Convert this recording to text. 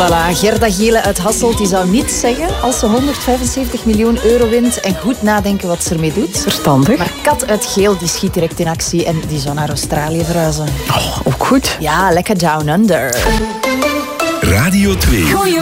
Voilà, Gerda Gielen uit Hasselt die zou niets zeggen als ze 175 miljoen euro wint en goed nadenken wat ze ermee doet. Verstandig. Maar Kat uit Geel die schiet direct in actie en die zou naar Australië verhuizen. Oh, ook goed. Ja, lekker down under. Radio 2.